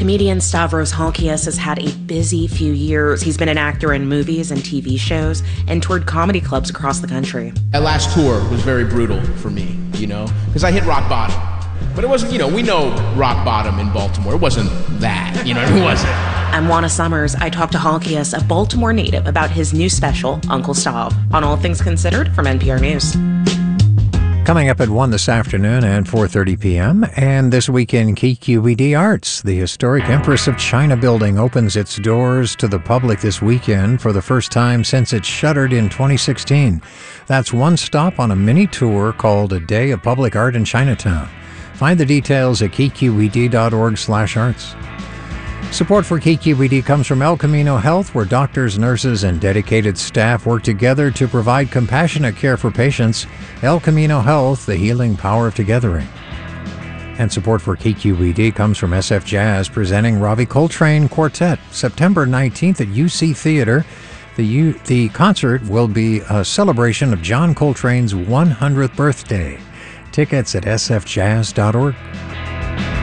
Comedian Stavros Halkias has had a busy few years. He's been an actor in movies and TV shows and toured comedy clubs across the country. That last tour was very brutal for me, because I hit rock bottom. But it wasn't, we know rock bottom in Baltimore. It wasn't that, it wasn't. I'm Juana Summers. I talked to Halkias, a Baltimore native, about his new special, Uncle Stav, on All Things Considered from NPR News. Coming up at 1 this afternoon and 4:30 p.m. And this week in KQED Arts, the historic Empress of China building opens its doors to the public this weekend for the first time since it shuttered in 2016. That's one stop on a mini tour called A Day of Public Art in Chinatown. Find the details at kqed.org/arts. Support for KQED comes from El Camino Health, where doctors, nurses, and dedicated staff work together to provide compassionate care for patients. El Camino Health, the healing power of togethering. And support for KQED comes from SF Jazz, presenting Ravi Coltrane Quartet, September 19th at UC Theater. The concert will be a celebration of John Coltrane's 100th birthday. Tickets at sfjazz.org.